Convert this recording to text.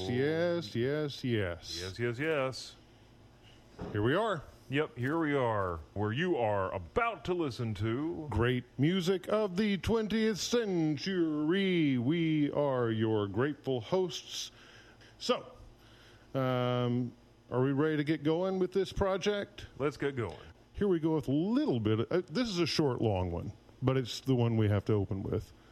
yes. Yes. Here we are. Yep, here we are, where you are about to listen to Great music of the 20th century. We are your grateful hosts. So, are we ready to get going with this project? Let's get going. Here we go with a little bit. This is a short, long one, but it's the one we have to open with.